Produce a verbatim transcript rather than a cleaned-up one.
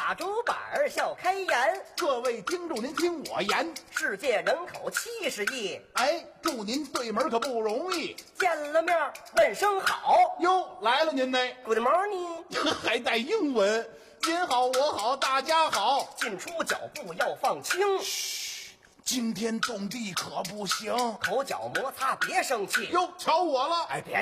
大主板儿笑开颜。 各位听众，您听我言， 世界人口七十亿， 哎，祝您对门可不容易。 见了面问声好哟，来了您呢， ，Good morning。 还带英文。您好，我好，大家好。 进出脚步要放轻， 惊天动地可不行。 口角摩擦别生气。 哟，瞧我了， 哎，别